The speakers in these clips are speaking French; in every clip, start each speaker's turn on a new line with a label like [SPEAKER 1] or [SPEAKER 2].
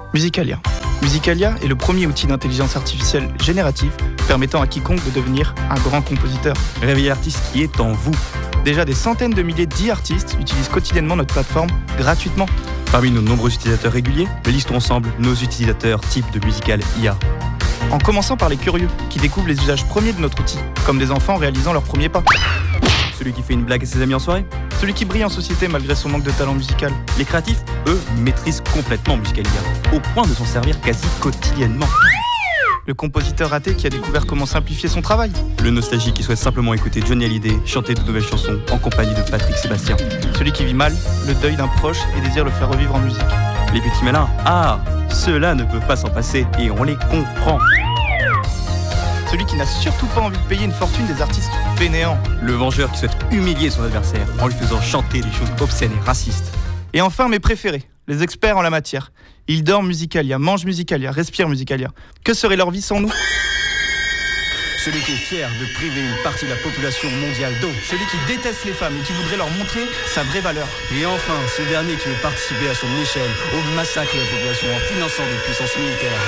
[SPEAKER 1] Musicalia. Musicalia est le premier outil d'intelligence artificielle générative permettant à quiconque de devenir un grand compositeur.
[SPEAKER 2] Réveillez l'artiste qui est en vous.
[SPEAKER 1] Déjà des centaines de milliers d'e-artistes utilisent quotidiennement notre plateforme gratuitement.
[SPEAKER 2] Parmi nos nombreux utilisateurs réguliers, listons ensemble nos utilisateurs type de Musical IA.
[SPEAKER 1] En commençant par les curieux, qui découvrent les usages premiers de notre outil, comme des enfants réalisant leurs premiers pas.
[SPEAKER 2] Celui qui fait une blague à ses amis en soirée.
[SPEAKER 1] Celui qui brille en société malgré son manque de talent musical.
[SPEAKER 2] Les créatifs, eux, maîtrisent complètement Musical IA, au point de s'en servir quasi quotidiennement.
[SPEAKER 1] Le compositeur raté qui a découvert comment simplifier son travail.
[SPEAKER 2] Le nostalgique qui souhaite simplement écouter Johnny Hallyday chanter de nouvelles chansons en compagnie de Patrick Sébastien.
[SPEAKER 1] Celui qui vit mal le deuil d'un proche et désire le faire revivre en musique.
[SPEAKER 2] Les petits malins, ceux-là ne peuvent pas s'en passer et on les comprend.
[SPEAKER 1] Celui qui n'a surtout pas envie de payer une fortune des artistes fainéants.
[SPEAKER 2] Le vengeur qui souhaite humilier son adversaire en lui faisant chanter des choses obscènes et racistes.
[SPEAKER 1] Et enfin mes préférés, les experts en la matière. Ils dorment Musicalia, mangent Musicalia, respirent Musicalia. Que serait leur vie sans nous ?
[SPEAKER 3] Celui qui est fier de priver une partie de la population mondiale d'eau.
[SPEAKER 1] Celui qui déteste les femmes et qui voudrait leur montrer sa vraie valeur.
[SPEAKER 3] Et enfin, ce dernier qui veut participer à son échelle au massacre de la population en finançant des puissances militaires.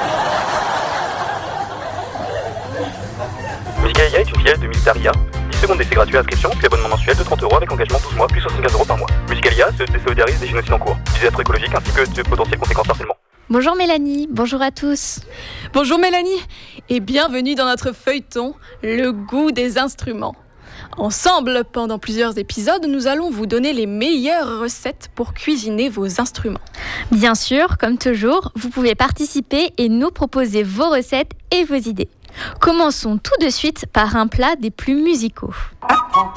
[SPEAKER 4] Musicalia est une filiale de Militaria. 10 secondes d'essai gratuit à inscription, puis abonnement mensuel de 30 € avec engagement 12 mois, plus 75 € par mois. Musicalia se désolidarise des génocides en cours, du désastre écologique ainsi que de potentielles conséquences d'harcèlement.
[SPEAKER 5] Bonjour Mélanie, bonjour à tous.
[SPEAKER 6] Bonjour Mélanie, et bienvenue dans notre feuilleton, le goût des instruments. Ensemble, pendant plusieurs épisodes, nous allons vous donner les meilleures recettes pour cuisiner vos instruments.
[SPEAKER 5] Bien sûr, comme toujours, vous pouvez participer et nous proposer vos recettes et vos idées. Commençons tout de suite par un plat des plus musicaux.